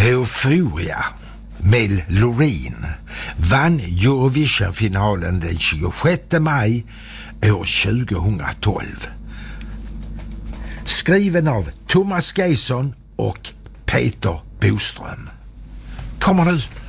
Euphoria med Loreen vann Eurovision-finalen den 26 maj år 2012. Skriven av Thomas Gesson och Peter Boström. Kommer nu!